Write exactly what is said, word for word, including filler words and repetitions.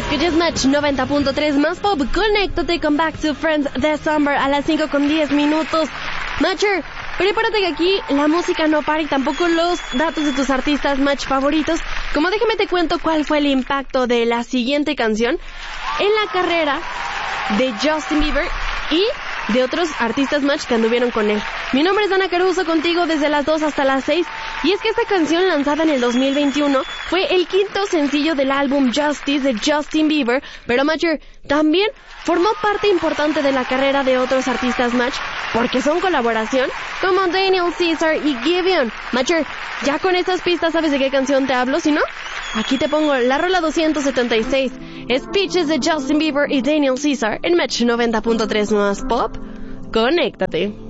Escuchas Match noventa punto tres más pop. Conéctate con Back to Friends de Summer a las cinco con diez minutos. Matcher, prepárate que aquí la música no para y tampoco los datos de tus artistas Match favoritos. Como déjame te cuento cuál fue el impacto de la siguiente canción en la carrera de Justin Bieber y de otros artistas Match que anduvieron con él. Mi nombre es Ana Caruso, contigo desde las dos hasta las seis. Y es que esta canción, lanzada en el dos mil veintiuno, fue el quinto sencillo del álbum Justice de Justin Bieber, pero Matcher también formó parte importante de la carrera de otros artistas Match, porque son colaboración como Daniel Caesar y Giveon. Matcher, ya con estas pistas sabes de qué canción te hablo, si no, aquí te pongo la rola doscientos setenta y seis, Speeches de Justin Bieber y Daniel Caesar en Match noventa punto tres más pop. Conéctate.